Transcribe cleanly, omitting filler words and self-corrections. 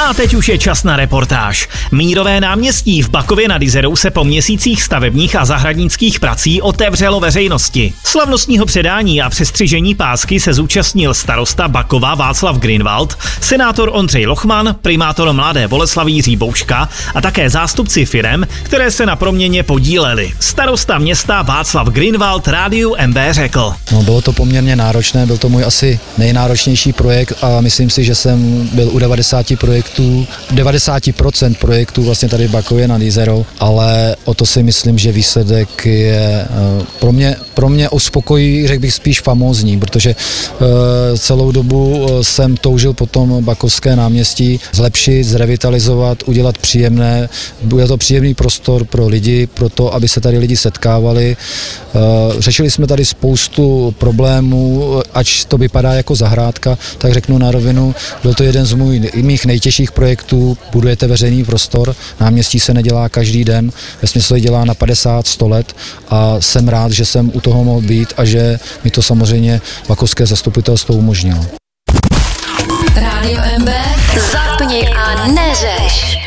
A teď už je čas na reportáž. Mírové náměstí v Bakově nad Jizerou se po měsících stavebních a zahradnických prací otevřelo veřejnosti. Slavnostního předání a přestřižení pásky se zúčastnil starosta Bakova Václav Grünwald, senátor Ondřej Lochman, primátor Mladé Boleslaví Jiří Bouška a také zástupci firem, které se na proměně podíleli. Starosta města Václav Grünwald rádiu MB řekl. No, bylo to poměrně náročné, byl to můj asi nejnáročnější projekt a myslím si, že jsem byl u 90% projektů vlastně tady v Bakově nad Jizerou, ale o to si myslím, že výsledek je pro mě uspokojivý, řekl bych spíš famózní, protože celou dobu jsem toužil potom Bakovské náměstí zlepšit, zrevitalizovat, udělat příjemné. Bude to příjemný prostor pro lidi, pro to, aby se tady lidi setkávali. Řešili jsme tady spoustu problémů, ač to vypadá jako zahrádka, tak řeknu na rovinu, byl to jeden z mých nejtěžších projektů, budujete veřejný prostor, náměstí se nedělá každý den, vesměs se dělá na 50-100 let a jsem rád, že jsem u toho mohl být a že mi to samozřejmě bakovské zastupitelstvo umožnilo. Rádio MB, zapni a neřeš.